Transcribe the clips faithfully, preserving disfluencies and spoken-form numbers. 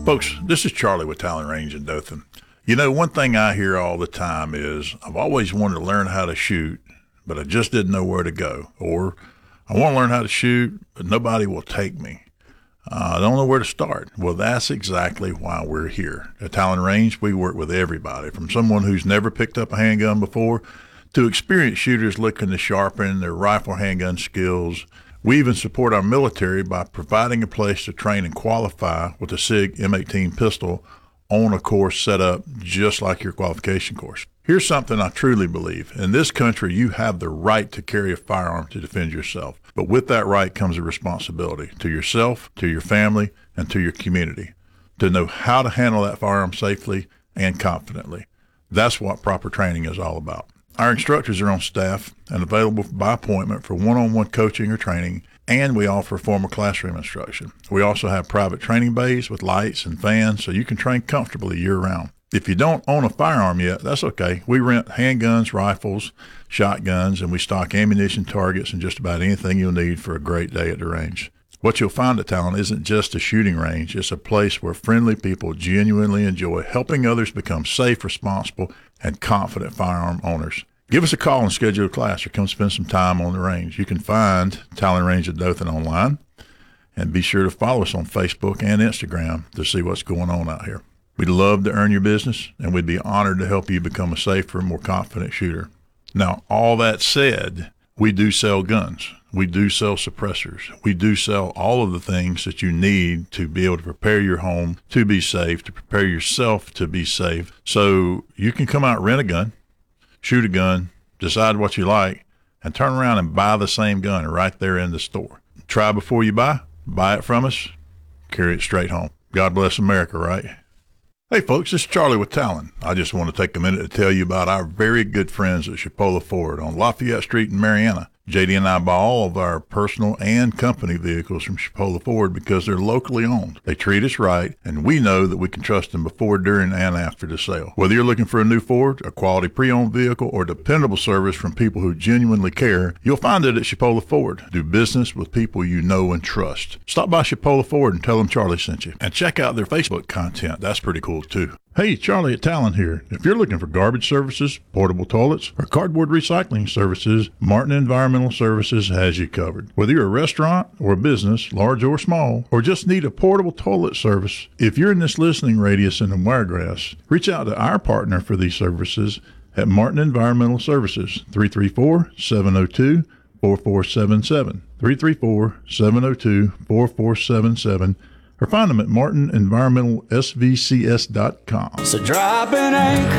Folks, this is Charlie with Talon Range in Dothan. You know, one thing I hear all the time is, I've always wanted to learn how to shoot, but I just didn't know where to go. Or, I want to learn how to shoot, but nobody will take me. Uh, I don't know where to start. Well, that's exactly why we're here. At Talon Range, we work with everybody, from someone who's never picked up a handgun before to experienced shooters looking to sharpen their rifle handgun skills. We even support our military by providing a place to train and qualify with a SIG M eighteen pistol on a course set up just like your qualification course. Here's something I truly believe. In this country, you have the right to carry a firearm to defend yourself. But with that right comes a responsibility to yourself, to your family, and to your community to know how to handle that firearm safely and confidently. That's what proper training is all about. Our instructors are on staff and available by appointment for one-on-one coaching or training, and we offer formal classroom instruction. We also have private training bays with lights and fans so you can train comfortably year-round. If you don't own a firearm yet, that's okay. We rent handguns, rifles, shotguns, and we stock ammunition, targets, and just about anything you'll need for a great day at the range. What you'll find at Talon isn't just a shooting range. It's a place where friendly people genuinely enjoy helping others become safe, responsible, and confident firearm owners. Give us a call and schedule a class or come spend some time on the range. You can find Talon Range at Dothan online, and be sure to follow us on Facebook and Instagram to see what's going on out here. We'd love to earn your business, and we'd be honored to help you become a safer, more confident shooter. Now, all that said, we do sell guns. We do sell suppressors. We do sell all of the things that you need to be able to prepare your home to be safe, to prepare yourself to be safe. So you can come out, rent a gun, shoot a gun, decide what you like, and turn around and buy the same gun right there in the store. Try before you buy. Buy it from us. Carry it straight home. God bless America, right? Hey folks, this is Charlie with Talon. I just want to take a minute to tell you about our very good friends at Chipola Ford on Lafayette Street in Marianna. J D and I buy all of our personal and company vehicles from Chipola Ford because they're locally owned. They treat us right, and we know that we can trust them before, during, and after the sale. Whether you're looking for a new Ford, a quality pre-owned vehicle, or dependable service from people who genuinely care, you'll find it at Chipola Ford. Do business with people you know and trust. Stop by Chipola Ford and tell them Charlie sent you. And check out their Facebook content. That's pretty cool, too. Hey, Charlie at Talon here. If you're looking for garbage services, portable toilets, or cardboard recycling services, Martin Environmental Services has you covered. Whether you're a restaurant or a business, large or small, or just need a portable toilet service, if you're in this listening radius in the Wiregrass, reach out to our partner for these services at Martin Environmental Services, three three four, seven zero two, four four seven seven, three three four, seven zero two, four four seven seven, or find them at martin environmental s v c s dot com. So drop an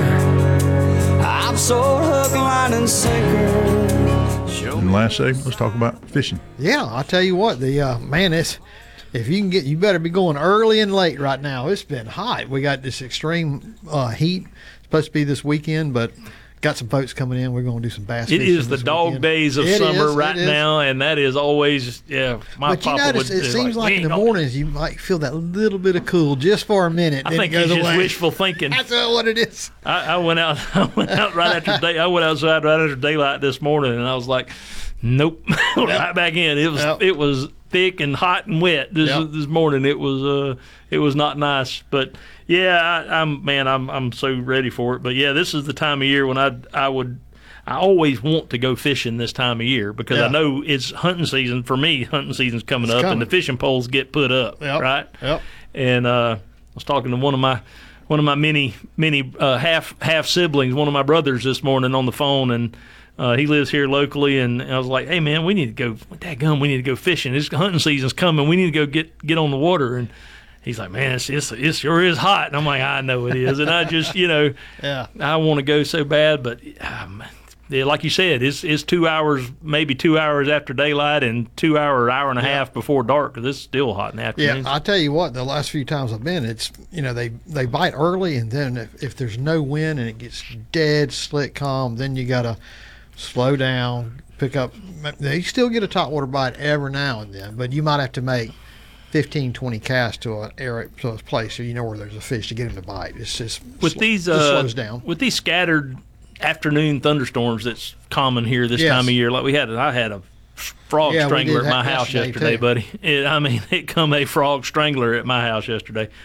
anchor, I'm so hook, line, and sinker. In the last segment, let's talk about fishing. Yeah, I'll tell you what, the uh, man, it's, if you can get, you better be going early and late right now. It's been hot. We got this extreme uh, heat. It's supposed to be this weekend, but got some folks coming in. We're going to do some bass It fishing is the this dog weekend. days of It summer is, right it is. now, and that is always, yeah, my But you papa notice, would it do seems like, in the "Man, mornings you might feel that little bit of cool just for a minute. I then think it goes it's just away. wishful thinking. That's uh, what it is. I, I went out. I went out right after day. I went outside right after daylight this morning, and I was like, "Nope," right back in. It was Yep. it was thick and hot and wet this Yep. this morning. It was uh it was not nice, but yeah, I, I'm man, I'm I'm so ready for it. But yeah, this is the time of year when I I would. I always want to go fishing this time of year because Yeah. I know it's hunting season. For me, hunting season's coming It's up, coming. and the fishing poles get put up, Yep. right? Yep. And uh, I was talking to one of my one of my many many uh, half half siblings, one of my brothers, this morning on the phone, and uh, he lives here locally. And I was like, "Hey man, we need to go. Dadgum, we need to go fishing. This hunting season's coming. We need to go get get on the water." And he's like, "Man, it's, it's it sure is hot." And I'm like, "I know it is." And I just, you know, Yeah. I want to go so bad, but um, yeah, like you said, it's it's two hours, maybe two hours after daylight, and two hour, hour and a Yeah. half before dark, because it's still hot in the Yeah, afternoon. I tell you what, the last few times I've been, it's, you know, they, they bite early, and then if, if there's no wind and it gets dead, slick, calm, then you got to slow down, pick up. They still get a topwater bite every now and then, but you might have to make fifteen, twenty casts to an area, to a place so you know where there's a fish to get them to bite. It's just, with sl- these just uh, slows down. with these scattered afternoon thunderstorms that's common here this Yes. time of year. Like we had, I had a frog Yeah, we strangler did at my that house yesterday, yesterday, too. buddy. It, I mean, it come a frog strangler at my house yesterday.